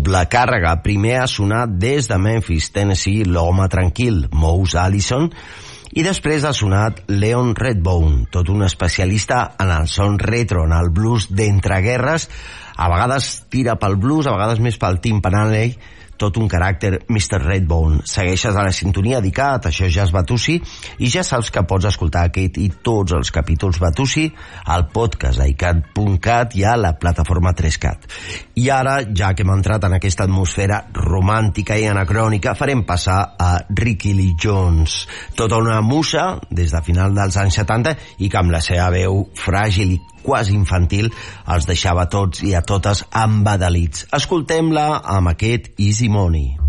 doble càrrega. Primer ha sonat des de Memphis, Tennessee, l'home tranquil, Mose Allison, i després ha sonat Leon Redbone, tot un especialista en el son retro, en el blues d'entreguerres. A vegades tira pel blues, a vegades més pel timpanale, tot un caràcter, Mr. Redbone. Segueixes a la sintonia d'ICAT, això ja és Batussi, i ja saps que pots escoltar aquest i tots els capítols Batussi al podcast a icat.cat i a la plataforma 3CAT. I ara, ja que hem entrat en aquesta atmosfera romàntica i anacrònica, farem passar a Rickie Lee Jones, tota una musa des de final dels anys 70 i que amb la seva veu fràgil i quasi infantil els deixava tots i a totes embadalits. Escoltem-la amb aquest Easy Money.